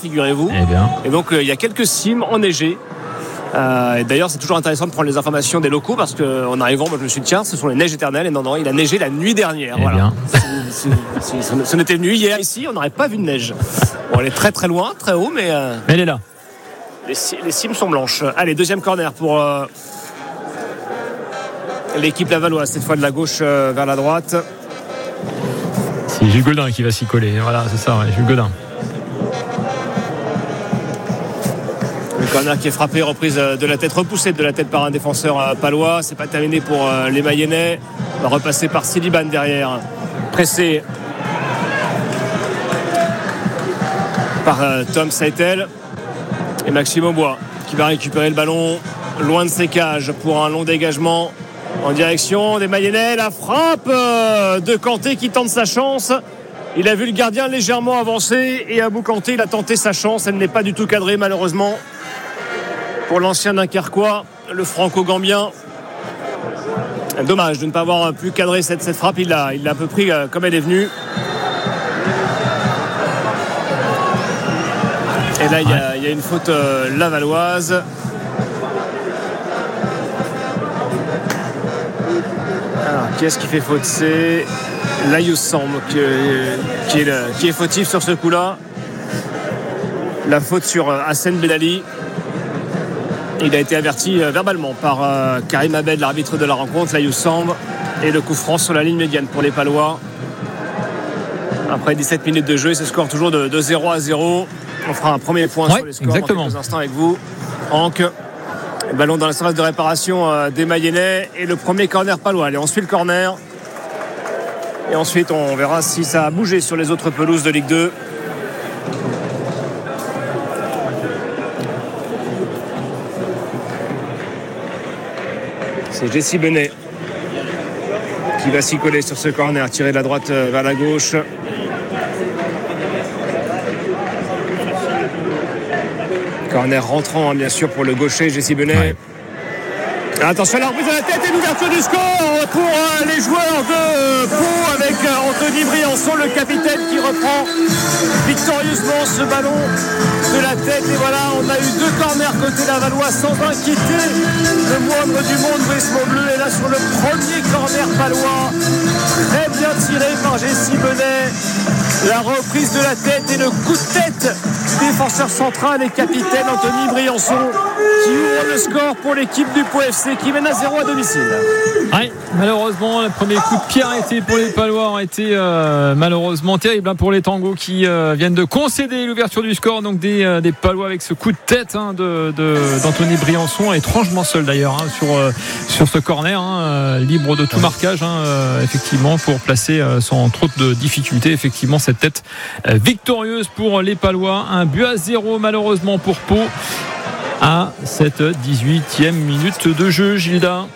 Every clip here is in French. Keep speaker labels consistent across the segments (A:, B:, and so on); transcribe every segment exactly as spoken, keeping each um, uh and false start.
A: figurez-vous.
B: Eh bien.
A: Et donc il euh, y a quelques cimes enneigées. Euh, et d'ailleurs, c'est toujours intéressant de prendre les informations des locaux parce qu'en arrivant, moi je me suis dit tiens, ce sont les neiges éternelles. Et non, non, il a neigé la nuit dernière.
B: Eh
A: voilà.
B: bien.
A: Si, si, si, si on était venu hier ici, on n'aurait pas vu de neige. Bon, elle est très très loin, très haut, mais euh,
B: elle est là.
A: Les, les cimes sont blanches. Allez, deuxième corner pour euh, l'équipe lavalloise, cette fois de la gauche euh, vers la droite.
B: C'est Jules Godin qui va s'y coller. Voilà, c'est ça, ouais, Jules Godin.
A: Le corner qui est frappé, reprise de la tête, repoussée de la tête par un défenseur palois. C'est pas terminé pour les Mayennais. On va repasser par Siliban derrière. Pressé par Tom Seitel. Et Maxime Aubois qui va récupérer le ballon loin de ses cages pour un long dégagement en direction des Mayennais. La frappe de Kanté qui tente sa chance. Il a vu le gardien légèrement avancer et Abou Kanté, il a tenté sa chance. Elle n'est pas du tout cadrée malheureusement pour l'ancien Dunkerquois, le franco-gambien. Dommage de ne pas avoir pu cadrer cette, cette frappe. Il l'a, il l'a un peu pris comme elle est venue. Et là, il y a, il y a une faute euh, lavalloise. Alors, qui est-ce qui fait faute ? C'est Layous Samb qui, qui, est le, qui est fautif sur ce coup-là. La faute sur euh, Hassen Benali. Il a été averti euh, verbalement par euh, Karim Abed, l'arbitre de la rencontre, Layous Samb. Et le coup franc sur la ligne médiane pour les Palois. Après dix-sept minutes de jeu, c'est score toujours de, de zéro à zéro. On fera un premier point
B: ouais,
A: sur les scores
B: exactement.
A: dans quelques instants avec vous. Franck, ballon dans la surface de réparation euh, des Mayennais et le premier corner palois. Allez, on suit le corner et ensuite on verra si ça a bougé sur les autres pelouses de Ligue deux. C'est Jessie Benet qui va s'y coller sur ce corner, tiré de la droite vers la gauche. Corner rentrant, hein, bien sûr, pour le gaucher, Jessie Benet. Ouais. Attention à la reprise de la tête et l'ouverture du score pour euh, les joueurs de Pau avec euh, Anthony Briançon, le capitaine, qui reprend victorieusement ce ballon de la tête. Et voilà, on a eu deux corners côté lavallois sans inquiéter le moindre du monde. Brisement bleu est là sur le premier corner palois. Très bien tiré par Jessie Benet. La reprise de la tête et le coup de tête du défenseur central et capitaine Anthony Briançon qui ouvre le score pour l'équipe du Pau F C qui mène à zéro à domicile.
B: Oui, malheureusement, le premier coup de pied arrêté pour les Palois a été euh, malheureusement terrible hein, pour les Tangos qui euh, viennent de concéder l'ouverture du score. Donc des, euh, des Palois avec ce coup de tête hein, de, de, d'Anthony Briançon, étrangement seul d'ailleurs hein, sur, euh, sur ce corner, hein, euh, libre de tout marquage, hein, euh, effectivement, pour placer euh, sans trop de difficultés, effectivement, cette tête euh, victorieuse pour les Palois. Un but à zéro malheureusement pour Pau à cette dix-huitième minute de jeu, Gilda.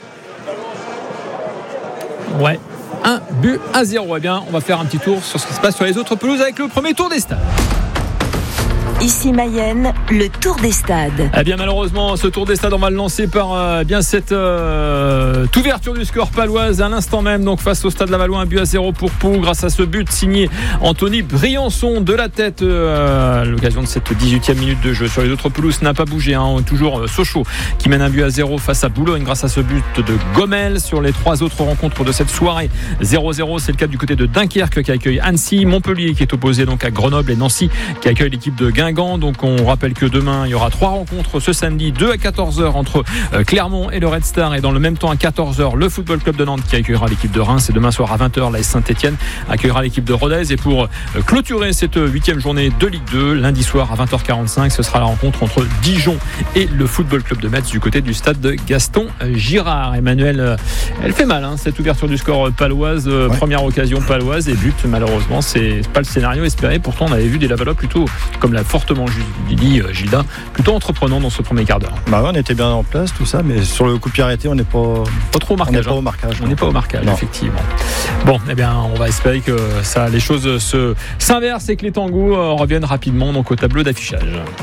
B: Ouais, un but à zéro. Eh bien, on va faire un petit tour sur ce qui se passe sur les autres pelouses avec le premier tour des stades.
C: Ici Mayenne, le tour des stades.
B: Eh bien malheureusement, ce tour des stades, on va le lancer par euh, bien cette euh, ouverture du score paloise à l'instant même. Donc face au Stade Lavallois, un but à zéro pour Pau grâce à ce but signé Anthony Briançon de la tête euh, à l'occasion de cette dix-huitième minute de jeu. Sur les autres pelouses, ça n'a pas bougé. Hein. Toujours euh, Sochaux qui mène un but à zéro face à Boulogne grâce à ce but de Gomel. Sur les trois autres rencontres de cette soirée, zéro zéro, c'est le cas du côté de Dunkerque qui accueille Annecy, Montpellier qui est opposé donc à Grenoble et Nancy qui accueille l'équipe de Guingamp. Donc on rappelle que demain il y aura trois rencontres ce samedi, deux à quatorze heures entre Clermont et le Red Star, et dans le même temps à quatorze heures le Football Club de Nantes qui accueillera l'équipe de Reims, et demain soir à vingt heures l'A S Saint-Etienne accueillera l'équipe de Rodez. Et pour clôturer cette huitième journée de Ligue deux, lundi soir à vingt heures quarante-cinq, ce sera la rencontre entre Dijon et le Football Club de Metz du côté du stade de Gaston Girard. Emmanuel, elle fait mal hein, cette ouverture du score paloise, ouais. Première occasion paloise et but, malheureusement c'est pas le scénario espéré. Pourtant on avait vu des Lavallois plutôt, comme l'a fortement dit Gilda, plutôt entreprenant dans ce premier quart d'heure.
D: Bah ouais, on était bien en place, tout ça, mais sur le coup de pied arrêté, on n'est pas,
B: pas trop au marquage.
D: On n'est pas au marquage.
B: On n'est pas au marquage, non. Effectivement. Bon, eh bien, on va espérer que ça, les choses se s'inversent et que les tangos euh, reviennent rapidement donc au tableau d'affichage.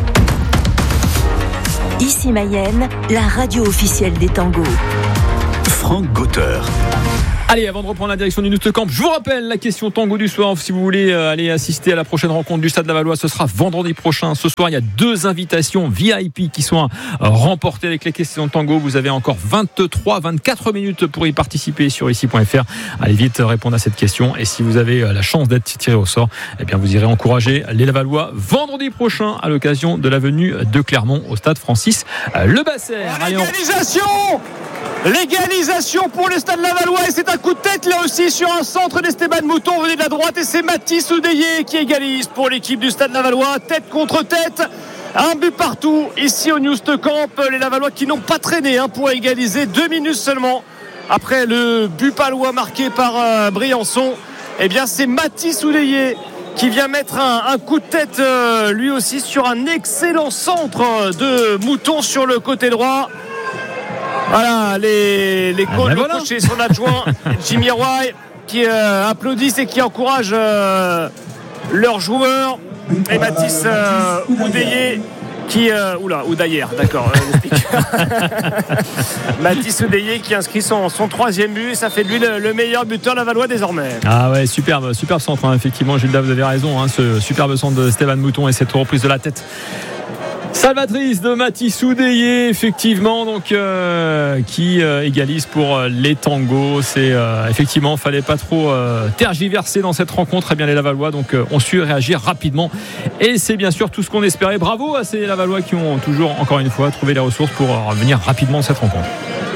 C: Ici Mayenne, la radio officielle des tangos.
E: Franck Gauteur.
B: Allez, avant de reprendre la direction du Noustecamp, je vous rappelle la question tango du soir. Si vous voulez aller assister à la prochaine rencontre du Stade Lavallois, ce sera vendredi prochain. Ce soir, il y a deux invitations V I P qui sont remportées avec les questions tango. Vous avez encore vingt-trois, vingt-quatre minutes pour y participer sur ici point f r. Allez vite répondre à cette question. Et si vous avez la chance d'être tiré au sort, eh bien vous irez encourager les Lavallois vendredi prochain à l'occasion de la venue de Clermont au Stade Francis Lebasser.
A: L'égalisation L'égalisation pour le Stade Lavallois, et c'est un coup de tête là aussi sur un centre d'Esteban Mouton venu de la droite, et c'est Mathis Oudéié qui égalise pour l'équipe du Stade Lavallois, tête contre tête, un but partout ici au Noustecamp. Les Lavallois qui n'ont pas traîné hein, pour égaliser, deux minutes seulement après le but palois marqué par euh, Briançon. Eh bien c'est Mathis Oudéié qui vient mettre un, un coup de tête euh, lui aussi sur un excellent centre de Mouton sur le côté droit. Voilà, les, les
B: ah
A: coachs,
B: ben
A: le
B: voilà.
A: coach et son adjoint Jimmy Roy qui euh, applaudissent et qui encouragent euh, leurs joueurs. Et Mathis euh, Oudéié qui euh, oula Oudayer, d'accord euh, Mathis Oudéié qui inscrit son, son troisième but, et ça fait de lui le, le meilleur buteur lavallois désormais.
B: Ah ouais, superbe, superbe centre hein, effectivement. Gilda, vous avez raison hein, ce superbe centre de Stéphane Mouton et cette reprise de la tête salvatrice de Mathis Oudéié, effectivement, donc euh, qui euh, égalise pour euh, les tangos. C'est euh, effectivement, fallait pas trop euh, tergiverser dans cette rencontre. Eh bien, les Lavallois donc euh, ont su réagir rapidement, et c'est bien sûr tout ce qu'on espérait. Bravo à ces Lavallois qui ont toujours, encore une fois, trouvé les ressources pour euh, revenir rapidement dans cette rencontre.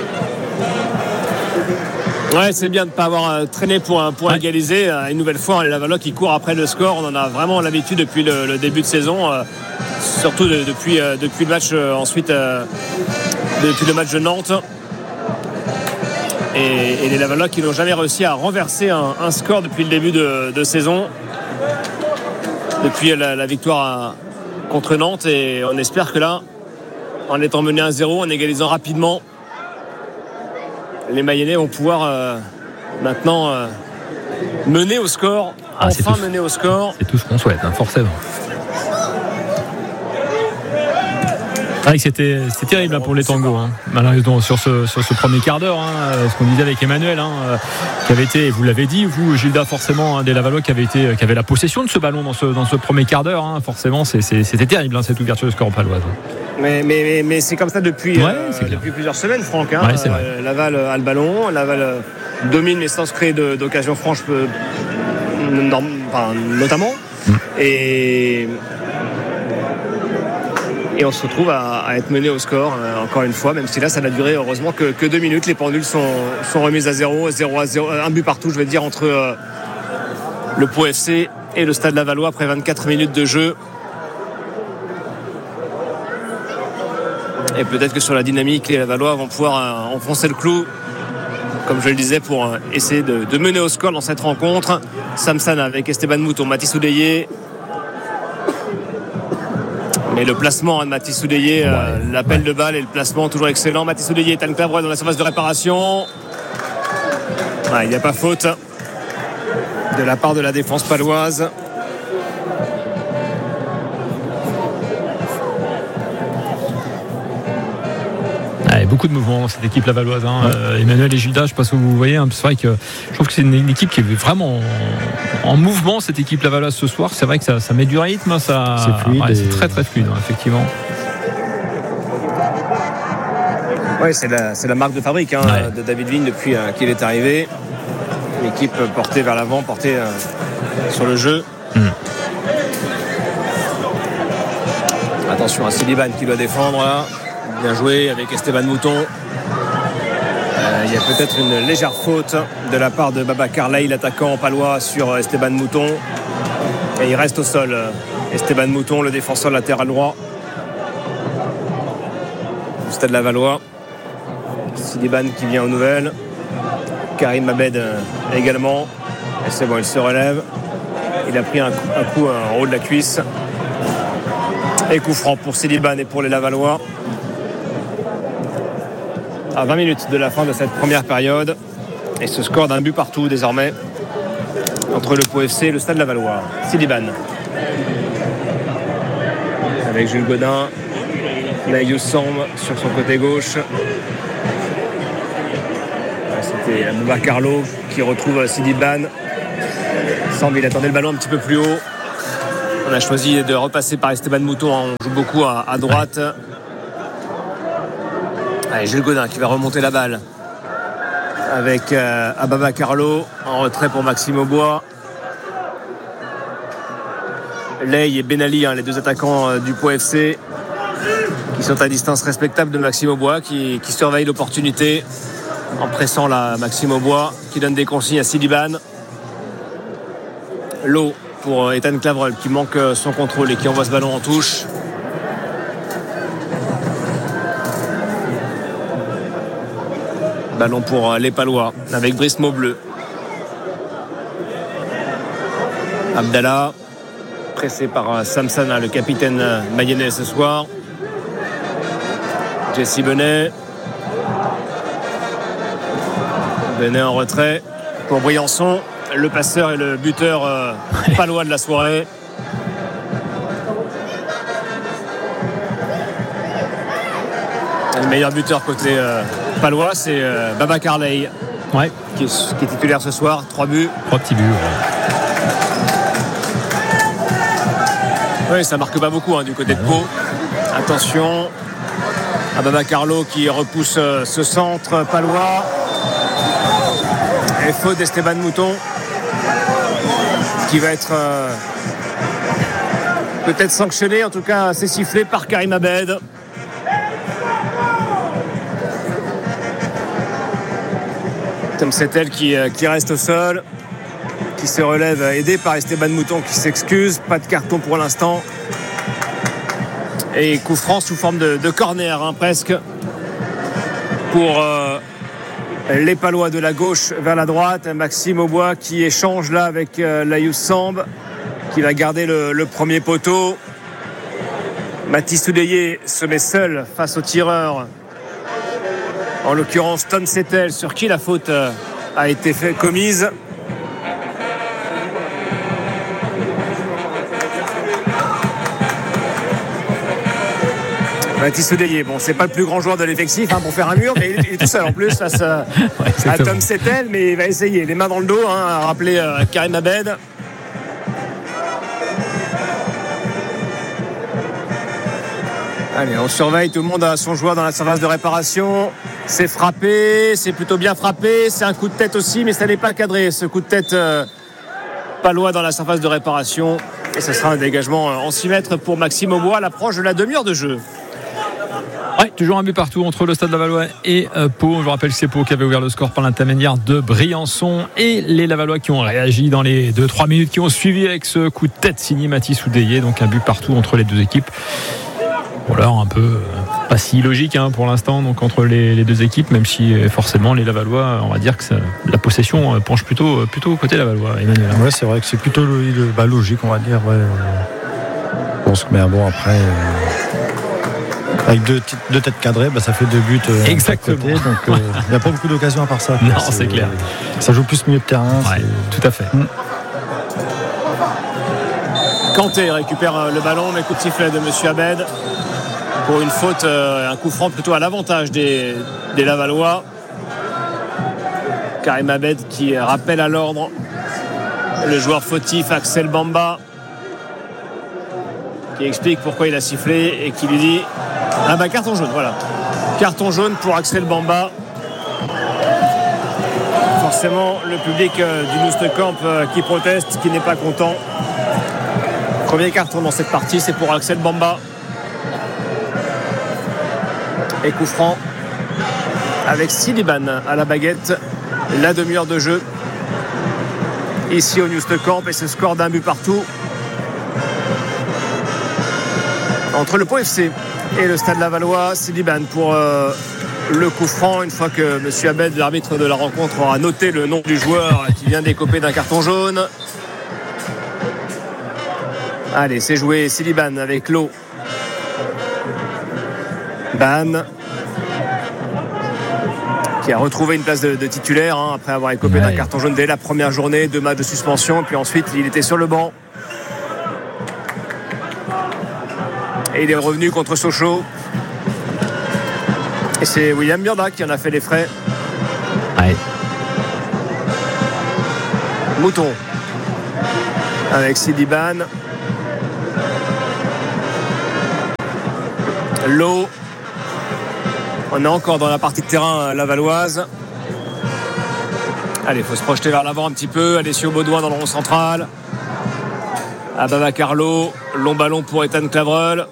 A: Ouais, c'est bien de ne pas avoir euh, traîné pour, pour
B: ouais.
A: égaliser. Euh, une nouvelle fois, les Lavallois qui courent après le score. On en a vraiment l'habitude depuis le, le début de saison, euh, surtout de, depuis, euh, depuis le match euh, ensuite euh, depuis le match de Nantes. Et, et les Lavallois qui n'ont jamais réussi à renverser un, un score depuis le début de, de saison, depuis la, la victoire à, contre Nantes. Et on espère que là, en étant mené un zéro, en égalisant rapidement, les Mayennais vont pouvoir euh, maintenant euh, mener au score,
B: ah,
A: enfin mener au score.
B: C'est tout ce qu'on souhaite, hein, forcément. C'est vrai que c'était, c'était terrible hein, pour les tangos, hein. Malheureusement sur ce, sur ce premier quart d'heure, hein, ce qu'on disait avec Emmanuel, hein, euh, qui avait été, vous l'avez dit, vous Gilda, forcément, hein, des Lavallois qui avait été, qui avait la possession de ce ballon dans ce, dans ce premier quart d'heure, hein, forcément, c'est, c'est, c'était terrible hein, cette ouverture de score paloise.
A: Mais, mais, mais, mais c'est comme ça depuis,
B: ouais,
A: euh, depuis plusieurs semaines, Franck. Hein.
B: Ouais, c'est vrai.
A: Euh, Laval a le ballon, Laval euh, domine mais sans se créer de, d'occasion franche, euh, non, enfin, notamment. Mm. Et, et on se retrouve à, à être mené au score, euh, encore une fois, même si là, ça n'a duré heureusement que, que deux minutes. Les pendules sont, sont remises à zéro, zéro à zéro, un but partout, je vais dire, entre euh, le Pau F C et le Stade Lavallois après vingt-quatre minutes de jeu. Et peut-être que sur la dynamique, les Lavallois vont pouvoir euh, enfoncer le clou, comme je le disais, pour euh, essayer de, de mener au score dans cette rencontre. Samsana avec Esteban Mouton, Mathis Oudéié. Mais le placement hein, de Mathis Oudéié, euh, ouais, l'appel ouais. de balle et le placement toujours excellent. Mathis Oudéié est à l'enclavre dans la surface de réparation. Ouais, il n'y a pas faute de la part de la défense paloise.
B: Beaucoup de mouvements dans cette équipe lavalloise hein. ouais. euh, Emmanuel et Gilda, je ne sais pas si vous voyez hein, c'est vrai que je trouve que c'est une, une équipe qui est vraiment en, en mouvement, cette équipe lavalloise ce soir. C'est vrai que ça, ça met du rythme, ça,
D: c'est, fluide
B: ouais,
D: et...
B: c'est très très fluide hein, effectivement.
A: Oui, c'est la, c'est la marque de fabrique hein, ouais. de David Vigne depuis euh, qu'il est arrivé. L'équipe portée vers l'avant, portée euh, sur le jeu. Mm. Attention à Siliban qui doit défendre là. Bien joué avec Esteban Mouton. Euh, il y a peut-être une légère faute de la part de Babacar Laï, l'attaquant palois, sur Esteban Mouton. Et il reste au sol. Esteban Mouton, le défenseur latéral droit du Stade Lavallois. Siliban qui vient aux nouvelles. Karim Abed également. Et c'est bon, il se relève. Il a pris un coup, un coup en haut de la cuisse. Et coup franc pour Siliban et pour les Lavallois. À vingt minutes de la fin de cette première période, et ce score d'un but partout désormais entre le Pau F C et le Stade Lavallois. Siliban avec Jules Godin, Naïus Samb sur son côté gauche. Ouais, c'est C'était Baba Carlo qui retrouve Sidi Ban. Semble il attendait le ballon un petit peu plus haut. On a choisi de repasser par Esteban Mouton. On joue beaucoup à, à droite. Allez, Jules Godin qui va remonter la balle avec euh, Ababa Carlo en retrait pour Maxime Aubois. Ley et Benali, hein, les deux attaquants euh, du Pau F C, qui sont à distance respectable de Maxime Aubois, qui, qui surveille l'opportunité en pressant la Maxime Aubois, qui donne des consignes à Siliban. L'eau pour euh, Ethan Clavreul qui manque euh, son contrôle et qui envoie ce ballon en touche. Ballon pour les Palois avec Brice Maubleu. Abdallah pressé par Samsana, le capitaine mayennais ce soir. Jesse Benet. Benet en retrait pour Briançon, le passeur et le buteur euh, palois de la soirée. Le meilleur buteur côté euh, palois, c'est euh, Babacar Ley,
B: ouais.
A: qui, est, qui est titulaire ce soir. Trois buts.
B: Trois petits buts.
A: Ouais. Oui, ça marque pas beaucoup hein, du côté de Pau. Attention à Babacar Ley qui repousse euh, ce centre palois. Et faute d'Esteban Mouton qui va être euh, peut-être sanctionné, en tout cas c'est sifflé par Karim Abed. Tom Settel qui, qui reste au sol, qui se relève aidé par Esteban Mouton qui s'excuse. Pas de carton pour l'instant. Et coup franc sous forme de, de corner hein, presque pour euh, les Palois de la gauche vers la droite. Maxime Aubois qui échange là avec euh, Laïus Samb qui va garder le, le premier poteau. Mathis Oudeye se met seul face au tireur. En l'occurrence Tom Settel, sur qui la faute a été fait, commise. Mathis Oudeye, bon, c'est pas le plus grand joueur de l'effectif hein, pour faire un mur, mais il est, il est tout seul en plus face à, ouais, à Tom Settel, mais il va essayer. Les mains dans le dos, hein, à rappeler euh, Karim Abed. Allez, on surveille, tout le monde a son joueur dans la surface de réparation. C'est frappé, c'est plutôt bien frappé. C'est un coup de tête aussi, mais ça n'est pas cadré. Ce coup de tête euh, palois dans la surface de réparation. Et ce sera un dégagement en six mètres pour Maxime Aubois à l'approche de la demi-heure de jeu.
B: Ouais, toujours un but partout entre le Stade Lavallois et euh, Pau. Je vous rappelle que c'est Pau qui avait ouvert le score par l'intermédiaire de Briançon et les Lavallois qui ont réagi dans les deux trois minutes qui ont suivi avec ce coup de tête signé Mathis Oudeye. Donc un but partout entre les deux équipes. Voilà, un peu euh, pas si logique hein, pour l'instant donc entre les, les deux équipes, même si euh, forcément les Lavallois, on va dire que ça, la possession euh, penche plutôt plutôt côté Lavallois. Emmanuel.
D: Ouais, c'est vrai que c'est plutôt le, le, bah, logique, on va dire. Ouais. Je pense que mais bon après. Euh... Avec deux, deux têtes cadrées, bah, ça fait deux buts euh,
B: exactement.
D: Côté, donc il euh, n'y a pas beaucoup d'occasions à part ça.
B: Non, c'est, c'est clair.
D: Ça joue plus milieu de terrain.
B: Ouais, tout à fait. Mm.
A: Kanté récupère le ballon, mais coup de sifflet de Monsieur Abed pour une faute, euh, un coup franc plutôt à l'avantage des, des Lavallois. Karim Abed qui rappelle à l'ordre le joueur fautif Axel Bamba, qui explique pourquoi il a sifflé et qui lui dit ah bah carton jaune, voilà, carton jaune pour Axel Bamba. Forcément le public euh, du Noustecamp euh, qui proteste, qui n'est pas content. Premier carton dans cette partie, c'est pour Axel Bamba. Et coup franc avec Siliban à la baguette, la demi-heure de jeu ici au Noustecamp et ce score d'un but partout entre le Pau F C et le Stade Lavallois. Siliban pour euh, le coup franc, une fois que M. Abed, l'arbitre de la rencontre, aura noté le nom du joueur qui vient d'écoper d'un carton jaune. Allez, c'est joué. Siliban avec l'eau. Ban qui a retrouvé une place de, de titulaire hein, après avoir écopé ouais. d'un carton jaune dès la première journée, deux matchs de suspension, puis ensuite il était sur le banc et il est revenu contre Sochaux et c'est William Burda qui en a fait les frais.
B: Ouais.
A: Mouton avec Sidiban. L'eau. On est encore dans la partie de terrain lavalloise. Allez, il faut se projeter vers l'avant un petit peu. Alessio Baudouin dans le rond central. Ababacar Lowe. Long ballon pour Ethan Clavreul.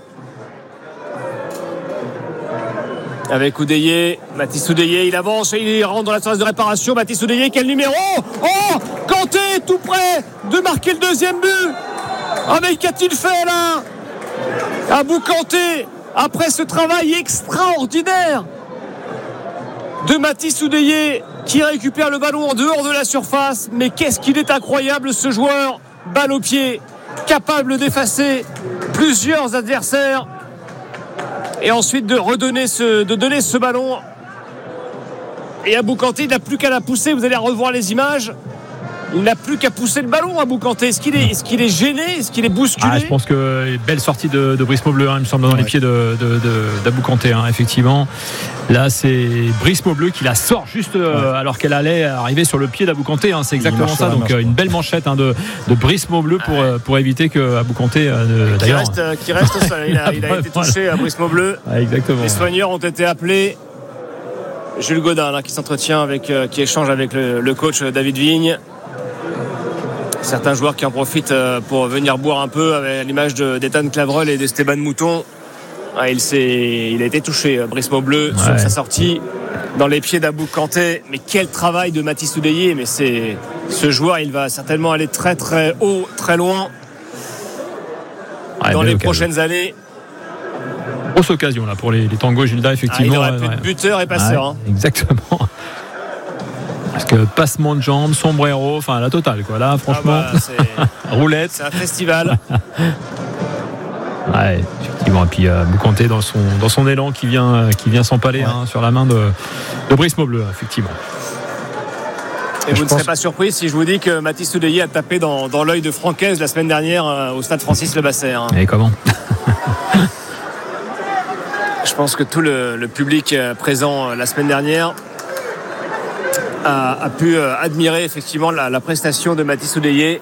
A: Avec Oudéié. Mathis Oudéié, il avance et il rentre dans la surface de réparation. Mathis Oudéié, quel numéro? Oh, Kanté, tout près de marquer le deuxième but. Ah, mais qu'a-t-il fait là? Abou Kanté, après ce travail extraordinaire de Mathis Oudéié, qui récupère le ballon en dehors de la surface. Mais qu'est-ce qu'il est incroyable, ce joueur, balle au pied, capable d'effacer plusieurs adversaires et ensuite de redonner ce, de donner ce ballon. Et Abou Kanté, il n'a plus qu'à la pousser. Vous allez revoir les images. Il n'a plus qu'à pousser le ballon, Abou Kanté. Est-ce qu'il est, est-ce qu'il est gêné? Est-ce qu'il est bousculé?
B: Ah, je pense que belle sortie de, de Brice Maubleu, hein, il me semble, dans ouais. les pieds de, de, de, d'Abou Kanté, hein, effectivement. Là, c'est Brice Maubleu qui la sort juste euh, ouais. alors qu'elle allait arriver sur le pied d'Abou Kanté. Hein, c'est exactement ça. Donc, euh, une belle manchette hein, de, de Brice Maubleu pour, euh, pour éviter que Abou Kanté. Euh,
A: qui, reste, euh, qui reste au sol. Il a, il a été touché à Brice Maubleu.
B: Ah, exactement.
A: Les soigneurs ont été appelés. Jules Godin, là, qui s'entretient avec, euh, qui échange avec le, le coach David Vigne. Certains joueurs qui en profitent pour venir boire un peu, avec l'image de, d'Ethan Clavreul et d'Esteban Mouton. Ah, il, s'est, il a été touché, Brice Maubleu, ouais. sur sa sortie dans les pieds d'Abou Kanté. Mais quel travail de Mathis Oudéié. Mais c'est, ce joueur, il va certainement aller très très haut, très loin ouais, dans les occasion. prochaines années.
B: Grosse occasion là pour les, les Tango Gilda, effectivement.
A: Ah, il aurait pu être buteur et passeur.
B: Ouais,
A: hein.
B: Exactement. Parce que passement de jambes, sombrero, enfin la totale quoi. Là franchement,
A: ah bah, c'est...
B: roulette.
A: C'est un festival.
B: Ouais, effectivement. Et puis euh, Abou Kanté dans son dans son élan qui vient qui vient s'empaler ouais. hein, sur la main de, de Brice Maubleu, effectivement.
A: Et, et vous ne serez pas surpris si je vous dis que Mathis Oudéié a tapé dans, dans l'œil de Francaise la semaine dernière euh, au stade Francis Lebasser. Hein.
B: Et comment?
A: Je pense que tout le, le public présent la semaine dernière A, a pu euh, admirer effectivement la, la prestation de Mathis Oudéié.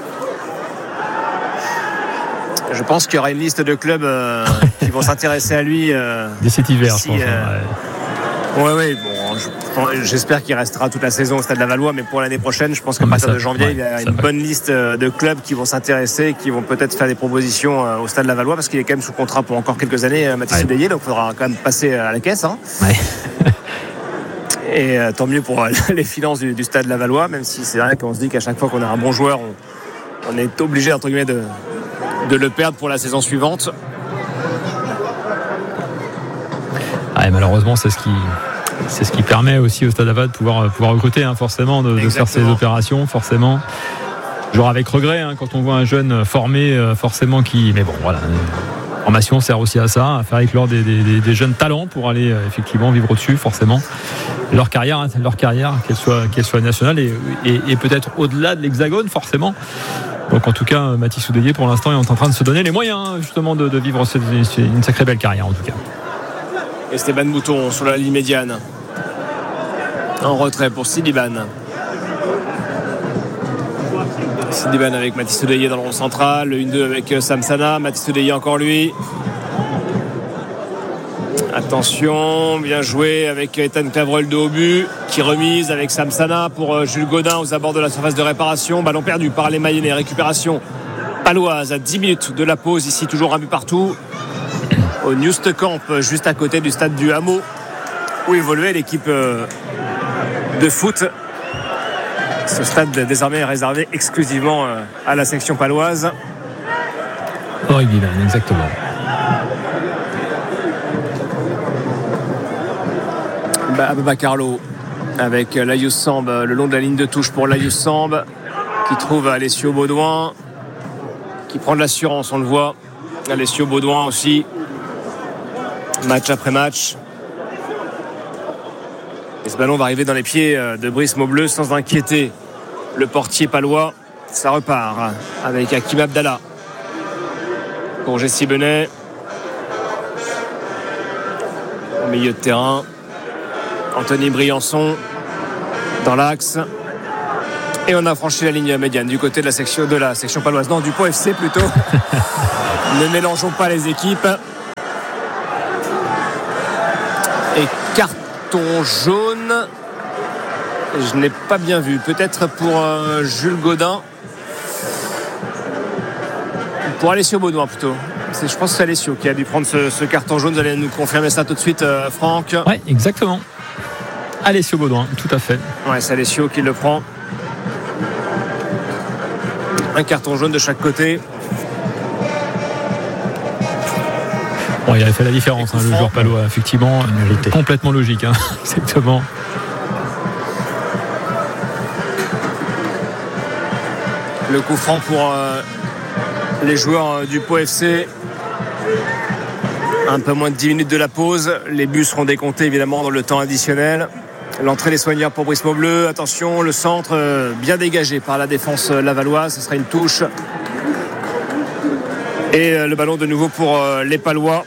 A: Je pense qu'il y aura une liste de clubs euh, qui vont s'intéresser à lui euh,
B: dès cet hiver,
A: ici,
B: je pense.
A: Euh... Ouais, ouais. ouais bon, je, j'espère qu'il restera toute la saison au Stade Lavallois, mais pour l'année prochaine, je pense qu'à partir
B: ça,
A: de janvier, ouais, il y a une va. bonne liste de clubs qui vont s'intéresser, qui vont peut-être faire des propositions euh, au Stade Lavallois, parce qu'il est quand même sous contrat pour encore quelques années, euh, Mathis ouais. Oudéié, donc il faudra quand même passer à la caisse. Hein. Ouais. Et euh, tant mieux pour euh, les finances du, du Stade Lavallois, même si c'est vrai qu'on se dit qu'à chaque fois qu'on a un bon joueur, on, on est obligé entre guillemets de, de le perdre pour la saison suivante.
B: Ah, et malheureusement, c'est ce qui c'est ce qui permet aussi au Stade Lavallois de pouvoir pouvoir recruter, hein, forcément, de, de faire ces opérations, forcément. Genre avec regret, hein, quand on voit un jeune formé, euh, forcément qui, mais bon, voilà. La formation sert aussi à ça, à faire éclore des, des, des jeunes talents pour aller euh, effectivement vivre au-dessus, forcément. Leur carrière, leur carrière, qu'elle soit, qu'elle soit nationale et, et, et peut-être au-delà de l'Hexagone, forcément. Donc en tout cas, Mathis Oudéié, pour l'instant, est en train de se donner les moyens, justement, de, de vivre cette, une sacrée belle carrière, en tout cas.
A: Esteban Mouton sur la ligne médiane. En retrait pour Sidiban. Sidiban avec Mathis Oudéié dans le rond central, le un deux avec Samsana, Mathis Oudéié encore lui. Attention, bien joué avec Ethan Clavreul de haut but, qui remise avec Samsana pour Jules Godin aux abords de la surface de réparation. Ballon perdu par les Mayennais, récupération paloise à dix minutes de la pause, ici toujours un but partout au Newstcamp, juste à côté du stade du Hameau où évoluait l'équipe de foot. Ce stade désormais est réservé exclusivement à la section paloise.
B: Horrible, exactement.
A: Ababacar Lowe avec Layous Samb le long de la ligne de touche pour Layous Samb qui trouve Alessio Baudouin qui prend de l'assurance, on le voit. Alessio Baudouin aussi, match après match. Et ce ballon va arriver dans les pieds de Brice Maubleu sans inquiéter le portier palois. Ça repart avec Hakim Abdallah pour Jessie Benet au milieu de terrain. Anthony Briançon dans l'axe Et on a franchi la ligne médiane du côté de la section, de la section paloise. Non, du Pau F C plutôt. Ne mélangeons pas les équipes. Et carton jaune. Je n'ai pas bien vu. Peut-être pour euh, Jules Godin. Pour Alessio Baudouin plutôt. C'est, je pense que c'est Alessio qui a dû prendre ce, ce carton jaune. Vous allez nous confirmer ça tout de suite, euh, Franck.
B: Oui, exactement. Alessio Baudouin, tout à fait.
A: Ouais, c'est Alessio qui le prend. Un carton jaune de chaque côté.
B: Bon, il avait fait la différence, hein, le joueur palois, effectivement.
D: Mérité.
B: Complètement logique, hein. Exactement.
A: Le coup franc pour euh, les joueurs du Pau F C. Un peu moins de dix minutes de la pause. Les buts seront décomptés évidemment dans le temps additionnel. L'entrée des soigneurs pour Brice Maubleu. Attention, le centre euh, bien dégagé par la défense euh, lavalloise. Ce sera une touche. Et euh, le ballon de nouveau pour euh, les Palois.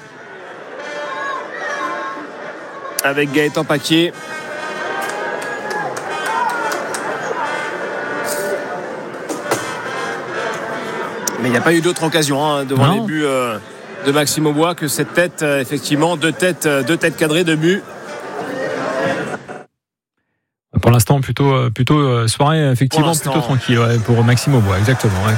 A: Avec Gaëtan Paquier. Mais il n'y a pas eu d'autre occasion hein, devant non. les buts euh, de Maxime Aubois que cette tête, euh, effectivement, deux têtes, euh, deux têtes cadrées de but.
B: Pour l'instant, plutôt, plutôt soirée effectivement plutôt tranquille ouais, pour Maxime Aubois, exactement. Ouais.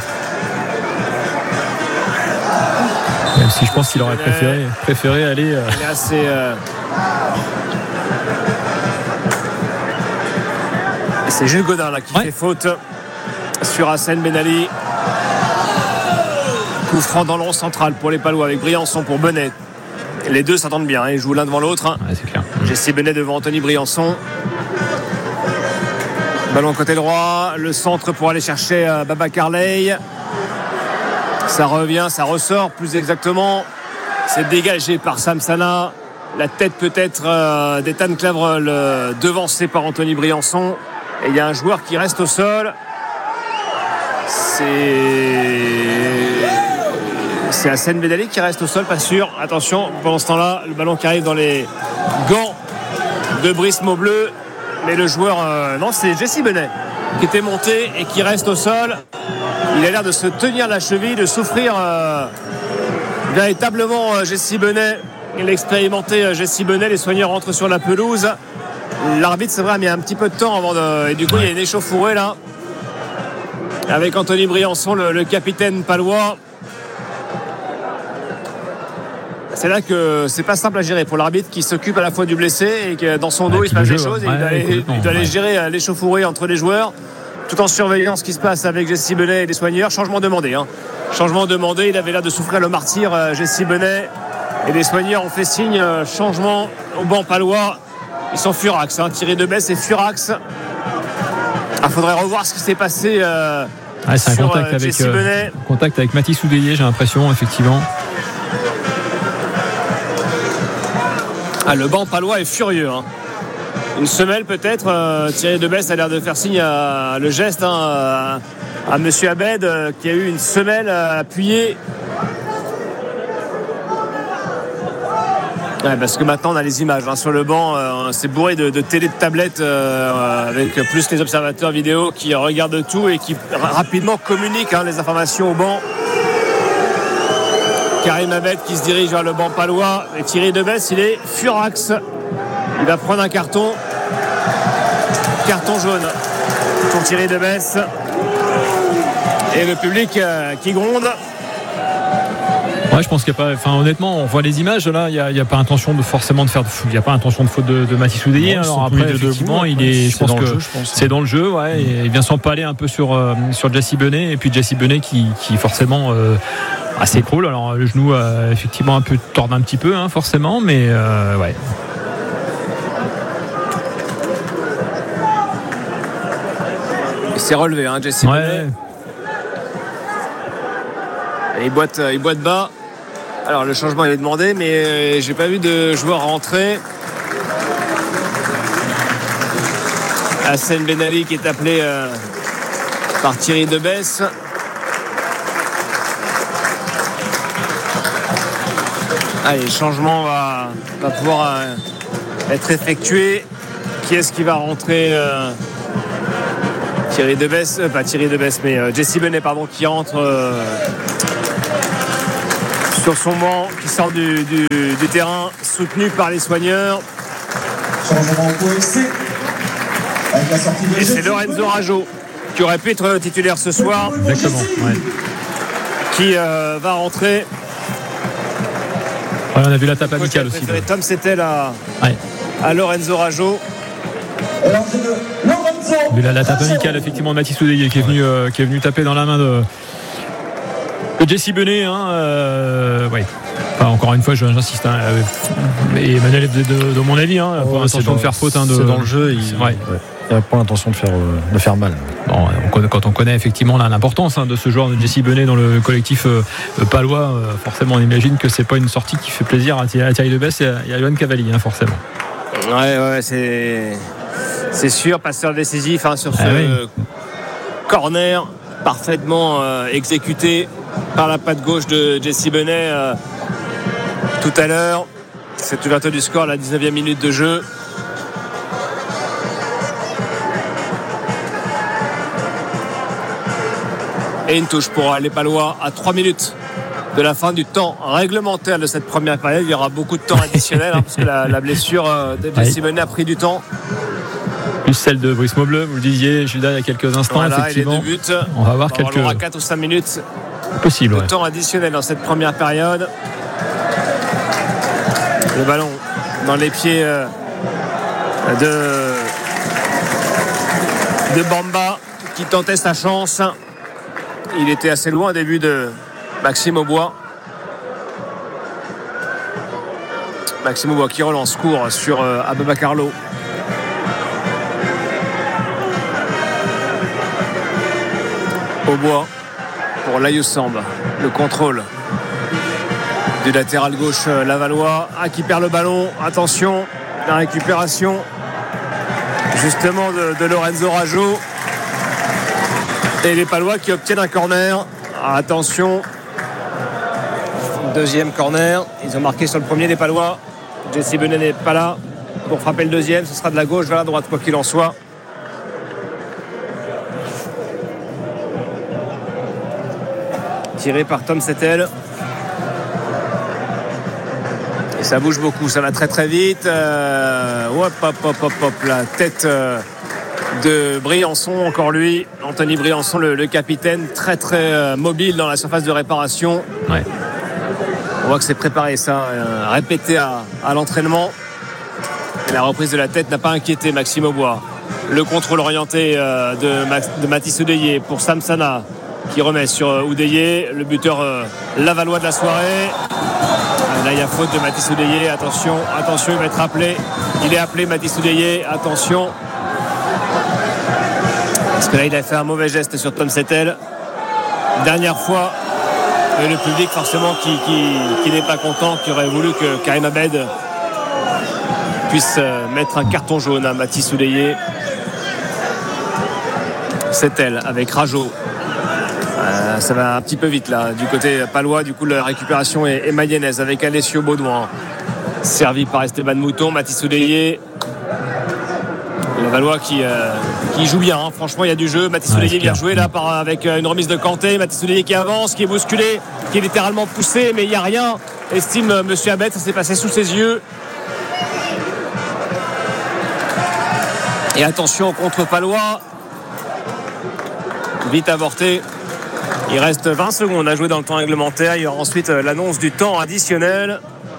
B: Même si je pense qu'il aurait préféré, préféré aller. Euh...
A: Il est assez. Euh... C'est Jules Godin là qui ouais. fait faute sur Hassen Ben Ali. Coup franc dans le rond central pour les Palois avec Briançon pour Benet. Les deux s'entendent bien, hein, ils jouent l'un devant l'autre. Hein.
B: Ouais, c'est clair.
A: Jesse Benet devant Anthony Briançon. Ballon côté droit, le centre pour aller chercher euh, Baba Carley. Ça revient, ça ressort plus exactement. C'est dégagé par Sam Sana. La tête peut-être euh, d'Ethan Clavreul euh, devancée par Anthony Briançon. Et il y a un joueur qui reste au sol. C'est... C'est Hassen Ben Ali qui reste au sol, pas sûr. Attention, pendant ce temps-là, le ballon qui arrive dans les gants de Brice Maubleu. Mais le joueur, euh, non, c'est Jesse Benet qui était monté et qui reste au sol. Il a l'air de se tenir la cheville, de souffrir euh, véritablement euh, Jesse Benet. Il a expérimenté euh, Jesse Benet. Les soigneurs rentrent sur la pelouse. L'arbitre, c'est vrai, a mis un petit peu de temps avant de. Et du coup, il y a une échauffourée là. Avec Anthony Briançon, le, le capitaine palois. C'est là que c'est pas simple à gérer pour l'arbitre qui s'occupe à la fois du blessé et que dans son dos ouais, il se passe des choses et ouais, il doit aller, il doit aller ouais. gérer l'échauffourée entre les joueurs tout en surveillant ce qui se passe avec Jesse Benet et les soigneurs. Changement demandé hein. Changement demandé, il avait l'air de souffrir le martyr Jesse Benet et les soigneurs ont fait signe changement au banc palois. Ils sont furax, hein. Thierry Debesse et furax. Il faudrait revoir ce qui s'est passé euh,
B: ouais, c'est
A: sur
B: un contact
A: euh,
B: avec,
A: Jesse Benet.
B: Euh, contact avec Mathis Oudéier, j'ai l'impression effectivement.
A: Ah, le banc palois est furieux. Hein. Une semelle peut-être. Euh, Thierry Debesse a l'air de faire signe à, le geste hein, à, à Monsieur Abed euh, qui a eu une semelle appuyée. Ouais, parce que maintenant on a les images hein, sur le banc. Euh, c'est bourré de, de télé, de tablettes euh, avec plus les observateurs vidéo qui regardent tout et qui rapidement communiquent hein, les informations au banc. Karim Abed qui se dirige vers le banc palois et Thierry Debesse il est furax, il va prendre un carton carton jaune pour Thierry Debesse et le public euh, qui gronde.
B: Ouais, je pense qu'il n'y a pas. Enfin, honnêtement, on voit les images là. Il n'y a, a pas intention de forcément de faire de faute. Il n'y a pas intention de faute de, de Mathis Oudéier. Alors après, effectivement, debout, il est. Je pense que jeu, je pense, c'est dans le jeu. Ouais, et il vient s'empaler un peu sur euh, sur Jesse Benet et puis Jesse Benet qui qui forcément euh, ah, s'écroule. Alors le genou euh, effectivement un peu tord un petit peu, hein, forcément, mais euh, ouais.
A: Il s'est relevé, hein, Jesse ouais. Benet. Et il boite, il boite bas. Alors le changement il est demandé, mais euh, j'ai pas vu de joueur rentrer. Hassen Ben Ali qui est appelé euh, par Thierry Debesse. Allez, le changement va, va pouvoir euh, être effectué. Qui est-ce qui va rentrer euh, Thierry Debesse, euh, pas Thierry Debesse, mais euh, Jesse Benet, pardon, qui entre euh, sur son banc, qui sort du, du, du terrain, soutenu par les soigneurs.
E: Changement au P F C. Avec la sortie de
A: Et c'est Lorenzo Rajo qui aurait pu être titulaire ce soir.
B: Exactement, ouais.
A: Qui euh, va rentrer.
B: Ouais, on a vu la tape amicale aussi.
A: Tom, c'était à,
B: ouais.
A: à Lorenzo Rajo.
E: Et l'entrée de Lorenzo.
B: Mais la, la tape amicale, effectivement, de Mathis Oudélier qui est venu, euh, qui est venu taper dans la main de, de Jesse Benet. Hein, euh, ouais. Enfin, encore une fois, j'insiste. Hein, et Emmanuel, de, de, de mon avis, hein, oh, pas l'intention de faire faute. Hein, de,
D: c'est dans le jeu. Il
B: ouais.
D: n'a pas l'intention de faire, de faire mal.
B: Bon, on connaît, quand on connaît effectivement là, l'importance hein, de ce joueur de Jesse Benet dans le collectif euh, palois, euh, forcément, on imagine que c'est pas une sortie qui fait plaisir à Thierry Debesse et à, et à Johan Cavalli, hein, forcément.
A: Ouais, ouais, c'est, c'est sûr, passeur décisif hein, sur ce
B: ah, oui.
A: corner parfaitement euh, exécuté par la patte gauche de Jesse Benet euh, tout à l'heure. Cette ouverture du score à la dix-neuvième minute de jeu. Et une touche pour les Palois à trois minutes de la fin du temps réglementaire de cette première période. Il y aura beaucoup de temps additionnel hein, parce que la, la blessure de Jesse Benet a pris du temps.
B: Plus celle de Brice Maubleu, vous le disiez, Judas, il y a quelques instants.
A: Voilà,
B: effectivement.
A: Et les deux buts.
B: On va avoir
A: bon,
B: quelques.
A: On aura quatre ou cinq minutes
B: possible,
A: de
B: ouais.
A: temps additionnel dans cette première période. Le ballon dans les pieds de, de Bamba qui tentait sa chance. Il était assez loin au début de Maxime Aubois. Maxime Aubois qui relance court sur euh, Aboubacar Lo. Aubois pour Layous Samb. Le contrôle du latéral gauche Lavallois. Ah, qui perd le ballon. Attention, la récupération justement de, de Lorenzo Rajo. Et les Palois qui obtiennent un corner. Ah, attention. Deuxième corner. Ils ont marqué sur le premier les Palois. Jesse Benet n'est pas là pour frapper le deuxième. Ce sera de la gauche vers la droite, quoi qu'il en soit. Tiré par Tom Settel. Et ça bouge beaucoup, ça va très très vite. Euh, hop, hop, hop, hop, hop, la tête euh, de Briançon, encore lui. Anthony Briançon, le, le capitaine, très très euh, mobile dans la surface de réparation.
B: Ouais.
A: On voit que c'est préparé ça, euh, répété à, à l'entraînement. Et la reprise de la tête n'a pas inquiété Maxime Aubois. Le contrôle orienté euh, de, Max, de Mathis Oudélier pour Samsana qui remet sur euh, Oudélier, le buteur euh, lavallois de la soirée. Là, il y a faute de Mathis Oudélier. Attention, attention, il va être appelé. Il est appelé, Mathis Oudélier. Attention. Parce que là, il a fait un mauvais geste sur Tom Settel. Dernière fois. Et le public, forcément, qui, qui, qui n'est pas content, qui aurait voulu que Karim Abed puisse mettre un carton jaune à Mathis Oudélier. Settel avec Rajo. Euh, ça va un petit peu vite là du côté palois. Du coup la récupération est, est mayonnaise avec Alessio Baudouin servi par Esteban Mouton. Mathis Oudélier, le Valois qui, euh, qui joue bien hein. Franchement il y a du jeu. Mathis ouais, Oudélier vient jouer là par, avec une remise de Kanté. Mathis Oudélier qui avance, qui est bousculé, qui est littéralement poussé, mais il n'y a rien, estime Monsieur Abed. Ça s'est passé sous ses yeux. Et attention au contre palois, vite avorté. Il reste vingt secondes à jouer dans le temps réglementaire. Il y aura ensuite l'annonce du temps additionnel.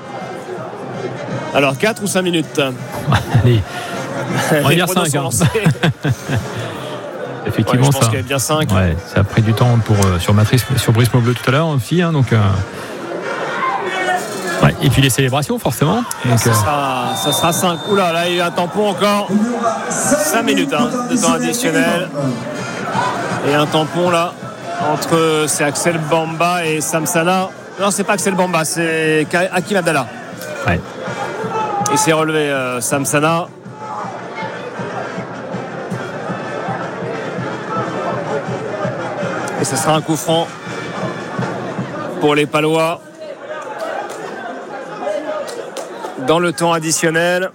A: Alors quatre ou cinq minutes.
B: Allez, on va dire cinq. Hein. Effectivement,
A: ouais, je pense
B: ça,
A: qu'il y a bien cinq.
B: Ouais, ça a pris du temps pour, euh, sur, Matrice, sur Brice Maubleu tout à l'heure aussi. Hein, donc, euh... ouais, et puis les célébrations, forcément. Donc,
A: ça,
B: euh...
A: sera, ça sera cinq. Oula, là, il y a un tampon encore. cinq minutes hein, de temps additionnel. Et un tampon là. Entre c'est Axel Bamba et Samsana. Non, c'est pas Axel Bamba, c'est Hakim Abdallah.
B: Ouais.
A: Il s'est relevé euh, Samsana. Et ce sera un coup franc pour les Palois dans le temps additionnel.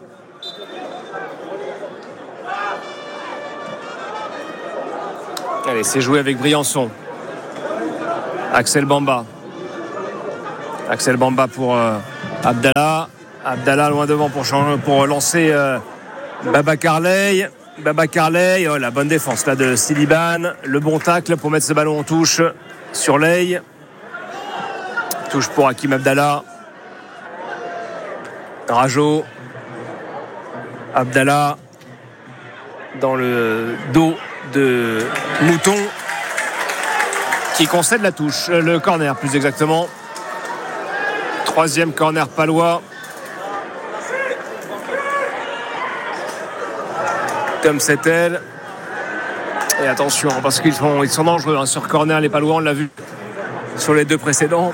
A: Et c'est joué avec Briançon. Axel Bamba. Axel Bamba pour euh, Abdallah. Abdallah loin devant pour, changer, pour lancer euh, Baba Carley. Baba Carley, oh, la bonne défense là de Siliban. Le bon tacle pour mettre ce ballon en touche sur Ley. Touche pour Hakim Abdallah. Rajo. Abdallah dans le dos de Mouton qui concède la touche, le corner plus exactement. Troisième corner palois. Tom Settel. Et attention, parce qu'ils sont, ils sont dangereux hein, sur corner, les palois, on l'a vu sur les deux précédents.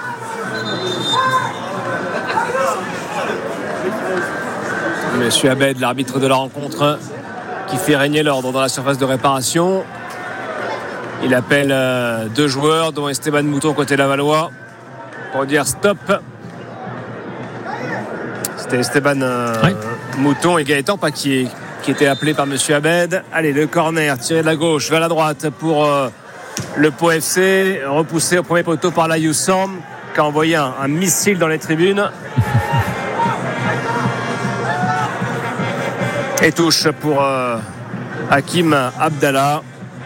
A: Monsieur Abed, l'arbitre de la rencontre, qui fait régner l'ordre dans la surface de réparation. Il appelle euh, deux joueurs, dont Esteban Mouton côté Lavallois, pour dire stop. C'était Esteban euh, oui. Mouton et Gaëtan Paquier qui était appelé par Monsieur Abed. Allez, le corner tiré de la gauche vers la droite pour euh, le Pau F C, repoussé au premier poteau par la Youssam, qui a envoyé un, un missile dans les tribunes. Et touche pour euh, Hakim Abdallah.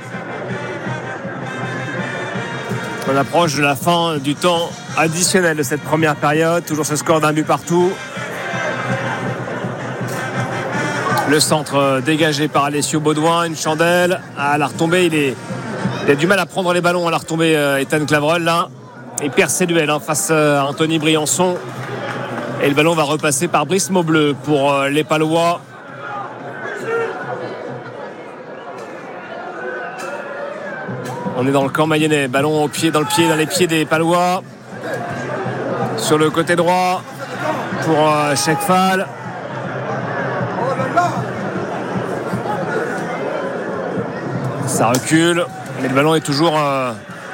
A: On approche de la fin du temps additionnel de cette première période. Toujours ce score d'un but partout. Le centre dégagé par Alessio Baudouin, une chandelle à la retombée. Il, est, il a du mal à prendre les ballons à la retombée, euh, Ethan Clavreul là. Et perd ses duels hein, face à Anthony Briançon. Et le ballon va repasser par Brice Maubleu pour euh, les Palois. On est dans le camp mayennais. Ballon au pied, dans le pied, dans les pieds des Palois. Sur le côté droit pour euh, Chekfal. Ça recule, mais le ballon est toujours euh,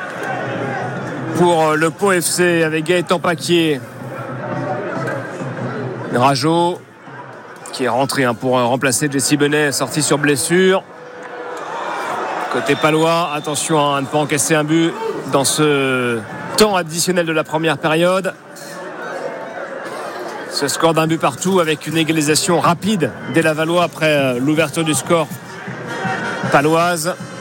A: pour le Pau F C avec Gaëtan Paquier. Rajo qui est rentré hein, pour remplacer Jesse Benet, sorti sur blessure. Côté palois, attention hein, à ne pas encaisser un but dans ce temps additionnel de la première période. Ce score d'un but partout avec une égalisation rapide des Lavallois après l'ouverture du score paloise.